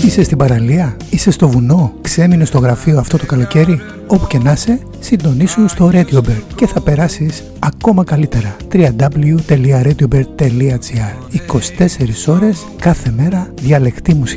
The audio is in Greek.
Είσαι στην παραλία, είσαι στο βουνό, ξέμεινε στο γραφείο αυτό το καλοκαίρι. Όπου και να είσαι, συντονίσου στο RadioBird και θα περάσεις ακόμα καλύτερα. www.radiobird.gr 24 ώρες κάθε μέρα, διαλεκτή μουσική.